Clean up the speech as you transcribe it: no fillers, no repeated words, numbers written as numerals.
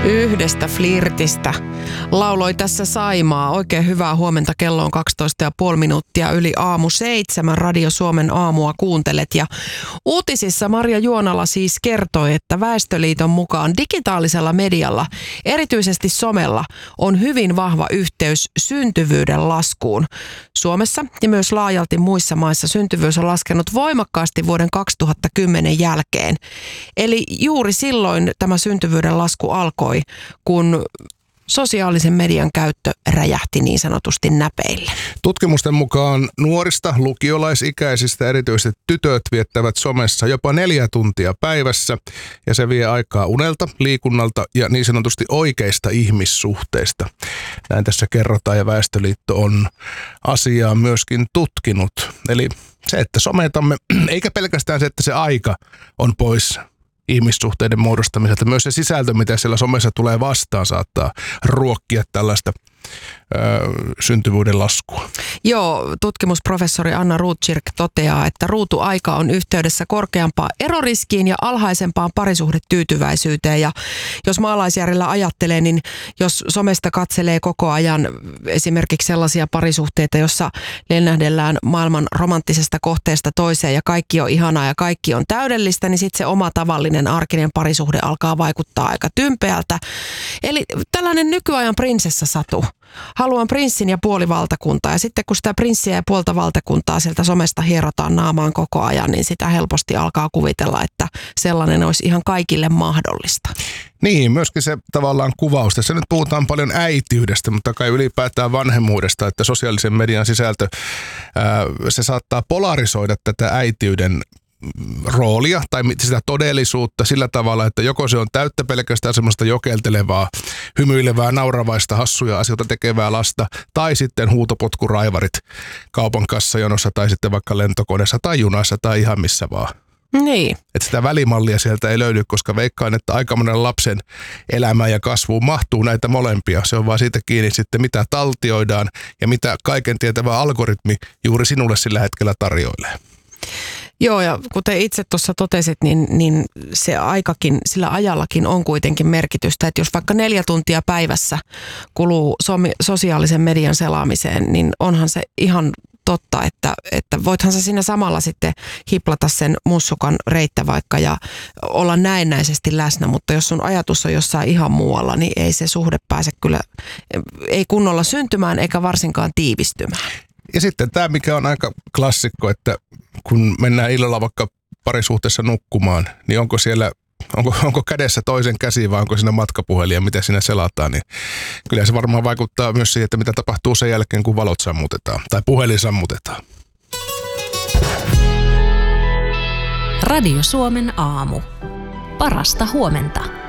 Yhdestä flirtistä lauloi tässä Saimaa. Oikein hyvää huomenta. Kello on 12,5 minuuttia yli 7:00. Radio Suomen aamua kuuntelet. Ja uutisissa Marja Juonala siis kertoi, että Väestöliiton mukaan digitaalisella medialla, erityisesti somella, on hyvin vahva yhteys syntyvyyden laskuun. Suomessa ja myös laajalti muissa maissa syntyvyys on laskenut voimakkaasti vuoden 2010 jälkeen. Eli juuri silloin tämä syntyvyyden lasku alkoi, kun sosiaalisen median käyttö räjähti niin sanotusti näpeille. Tutkimusten mukaan nuorista lukiolaisikäisistä erityisesti tytöt viettävät somessa jopa 4 tuntia päivässä, ja se vie aikaa unelta, liikunnalta ja niin sanotusti oikeista ihmissuhteista. Näin tässä kerrotaan, ja Väestöliitto on asiaa myöskin tutkinut. Eli se, että sometamme, eikä pelkästään se, että se aika on pois ihmissuhteiden muodostamiselta. Myös se sisältö, mitä siellä somessa tulee vastaan, saattaa ruokkia tällaista syntyvyyden laskua. Joo, tutkimusprofessori Anna Rotkirch toteaa, että ruutuaika on yhteydessä korkeampaan eroriskiin ja alhaisempaan parisuhdetyytyväisyyteen. Ja jos maalaisjärjellä ajattelee, niin jos somesta katselee koko ajan esimerkiksi sellaisia parisuhteita, jossa lennähdellään maailman romanttisesta kohteesta toiseen ja kaikki on ihanaa ja kaikki on täydellistä, niin sitten se oma tavallinen arkinen parisuhde alkaa vaikuttaa aika tympeältä. Eli tällainen nykyajan prinsessasatu. Haluan prinssin ja puoli valtakuntaa, ja sitten kun sitä prinssiä ja puolta valtakuntaa sieltä somesta hierotaan naamaan koko ajan, niin sitä helposti alkaa kuvitella, että sellainen olisi ihan kaikille mahdollista. Niin, myöskin se tavallaan kuvaus. Tässä nyt puhutaan paljon äitiydestä, mutta kai ylipäätään vanhemmuudesta, että sosiaalisen median sisältö, se saattaa polarisoida tätä äitiyden roolia tai sitä todellisuutta sillä tavalla, että joko se on täyttä pelkästään semmoista jokeltelevaa, hymyilevää, nauravaista, hassuja asioita tekevää lasta, tai sitten huutopotkuraivarit kaupan kassajonossa tai sitten vaikka lentokoneessa tai junassa tai ihan missä vaan. Niin. Että sitä välimallia sieltä ei löydy, koska veikkaan, että aika monen lapsen elämään ja kasvuun mahtuu näitä molempia. Se on vaan siitä kiinni sitten, mitä taltioidaan ja mitä kaiken tietävä algoritmi juuri sinulle sillä hetkellä tarjoilee. Joo, ja kuten itse tuossa totesit, niin se aikakin, sillä ajallakin on kuitenkin merkitystä, että jos vaikka 4 tuntia päivässä kuluu sosiaalisen median selaamiseen, niin onhan se ihan totta, että voithan sä siinä samalla sitten hiplata sen mussukan reittä vaikka ja olla näennäisesti läsnä, mutta jos sun ajatus on jossain ihan muualla, niin ei se suhde pääse kyllä, ei kunnolla syntymään eikä varsinkaan tiivistymään. Ja sitten tämä, mikä on aika klassikko, että kun mennään illalla vaikka parisuhteessa nukkumaan, niin onko kädessä toisen käsi vai onko siinä matkapuhelin ja miten siinä selataan, niin kyllä se varmaan vaikuttaa myös siihen, että mitä tapahtuu sen jälkeen, kun valot sammutetaan tai puhelin sammutetaan. Radio Suomen aamu. Parasta huomenta.